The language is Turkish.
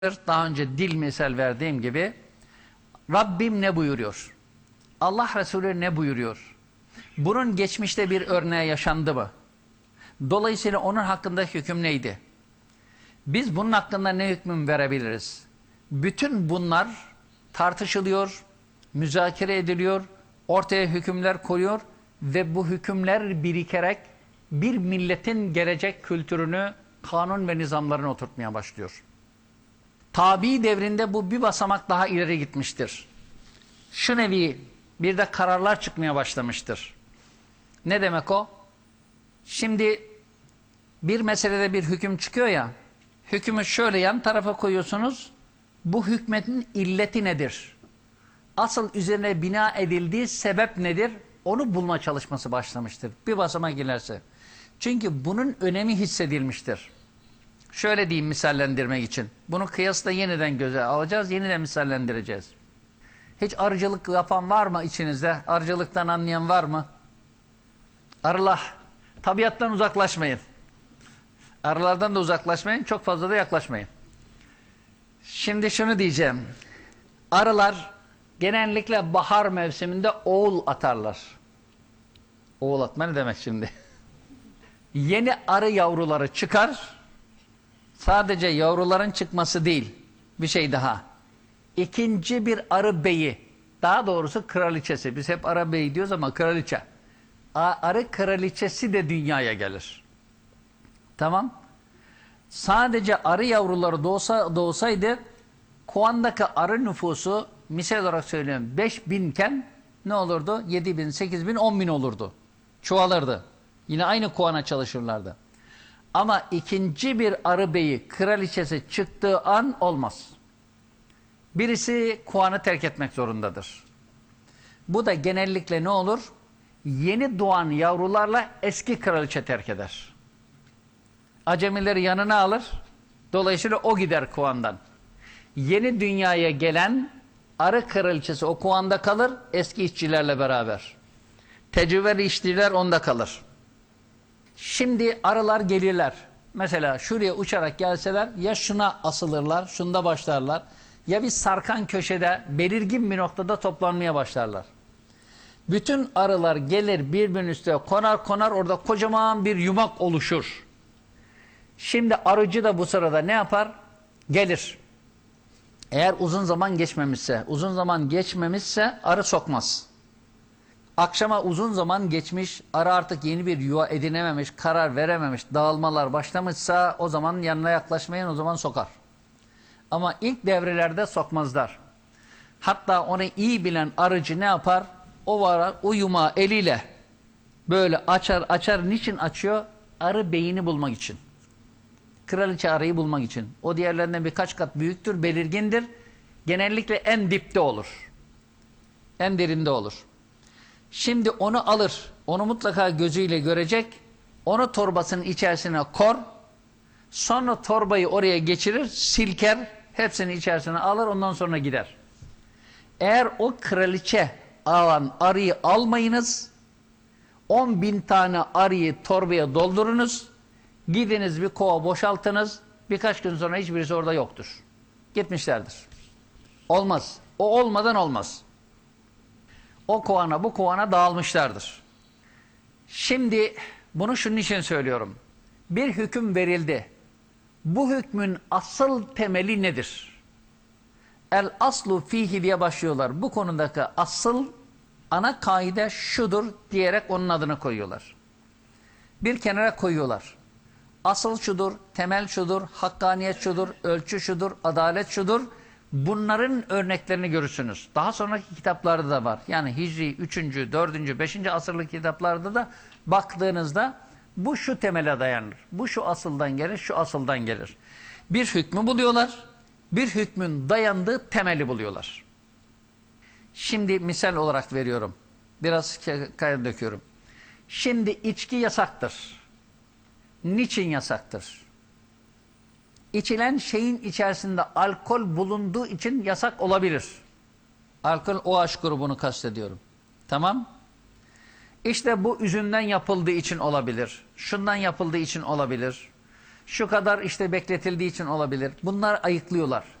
Daha önce dil misal verdiğim gibi Rabbim ne buyuruyor? Allah Resulü ne buyuruyor? Bunun geçmişte bir örneği yaşandı mı? Dolayısıyla onun hakkındaki hüküm neydi? Biz bunun hakkında ne hükmü verebiliriz? Bütün bunlar tartışılıyor, müzakere ediliyor, ortaya hükümler koyuyor ve bu hükümler birikerek bir milletin gelecek kültürünü, kanun ve nizamlarını oturtmaya başlıyor. Tabi devrinde bu bir basamak daha ileri gitmiştir. Şu nevi bir de kararlar çıkmaya başlamıştır. Ne demek o? Şimdi bir meselede bir hüküm çıkıyor ya, hükmü şöyle yan tarafa koyuyorsunuz, bu hükmetin illeti nedir? Asıl üzerine bina edildiği sebep nedir? Onu bulma çalışması başlamıştır. Bir basamağa girerse. Çünkü bunun önemi hissedilmiştir. Şöyle diyeyim misallendirmek için. Bunu kıyasla yeniden göze alacağız, yeniden misallendireceğiz. Hiç arıcılık yapan var mı içinizde? Arıcılıktan anlayan var mı? Arılar. Tabiattan uzaklaşmayın. Arılardan da uzaklaşmayın, çok fazla da yaklaşmayın. Şimdi şunu diyeceğim. Arılar genellikle bahar mevsiminde oğul atarlar. Oğul atma ne demek şimdi? Yeni arı yavruları çıkar. Sadece yavruların çıkması değil, bir şey daha. İkinci bir arı beyi, daha doğrusu kraliçesi. Biz hep arı beyi diyoruz ama kraliçe. Arı kraliçesi de dünyaya gelir. Tamam. Sadece arı yavruları doğsaydı, Kuan'daki arı nüfusu, misal olarak söylüyorum, 5000 iken ne olurdu? 7000, 8000, 10.000 olurdu. Çoğalırdı. Yine aynı Kuan'a çalışırlardı. Ama ikinci bir arı beyi, kraliçesi çıktığı an olmaz. Birisi Kuan'ı terk etmek zorundadır. Bu da genellikle ne olur? Yeni doğan yavrularla eski kraliçe terk eder. Acemileri yanına alır. Dolayısıyla o gider Kuan'dan. Yeni dünyaya gelen arı kraliçesi o Kuan'da kalır, eski işçilerle beraber. Tecrübeli işçiler onda kalır. Şimdi arılar gelirler. Mesela şuraya uçarak gelseler ya şuna asılırlar, şunda başlarlar. Ya bir sarkan köşede belirgin bir noktada toplanmaya başlarlar. Bütün arılar gelir birbirinin üstüne konar orada kocaman bir yumak oluşur. Şimdi arıcı da bu sırada ne yapar? Gelir. Eğer uzun zaman geçmemişse arı sokmaz. Akşama uzun zaman geçmiş, arı artık yeni bir yuva edinememiş, karar verememiş, dağılmalar başlamışsa o zaman yanına yaklaşmayın, o zaman sokar. Ama ilk devrelerde sokmazlar. Hatta onu iyi bilen arıcı ne yapar? O yumağı eliyle böyle açar. Niçin açıyor? Arı beyini bulmak için. Kraliçe arıyı bulmak için. O diğerlerinden birkaç kat büyüktür, belirgindir. Genellikle en dipte olur. En derinde olur. Şimdi onu alır. Onu mutlaka gözüyle görecek. Onu torbasının içerisine kor. Sonra torbayı oraya geçirir, silker. Hepsini içerisine alır, ondan sonra gider. Eğer o kraliçe alan arıyı almayınız, 10.000 tane arıyı torbaya doldurunuz, gidiniz bir kova boşaltınız, birkaç gün sonra hiçbirisi orada yoktur. Gitmişlerdir. Olmaz. O olmadan olmaz. O kovana bu kovana dağılmışlardır. Şimdi bunu şunun için söylüyorum. Bir hüküm verildi. Bu hükmün asıl temeli nedir? El aslu fihi diye başlıyorlar. Bu konudaki asıl ana kaide şudur diyerek onun adını koyuyorlar. Bir kenara koyuyorlar. Asıl şudur, temel şudur, hakkaniyet şudur, ölçü şudur, adalet şudur. Bunların örneklerini görürsünüz. Daha sonraki kitaplarda da var. Yani Hicri 3. 4. 5. asırlık kitaplarda da baktığınızda bu şu temele dayanır. Bu şu asıldan gelir, şu asıldan gelir. Bir hükmü buluyorlar. Bir hükmün dayandığı temeli buluyorlar. Şimdi misal olarak veriyorum. Biraz kaya döküyorum. Şimdi içki yasaktır. Niçin yasaktır? İçilen şeyin içerisinde alkol bulunduğu için yasak olabilir. Alkol OH grubunu kastediyorum. Tamam. İşte bu üzümden yapıldığı için olabilir. Şundan yapıldığı için olabilir. Şu kadar işte bekletildiği için olabilir. Bunlar ayıklıyorlar.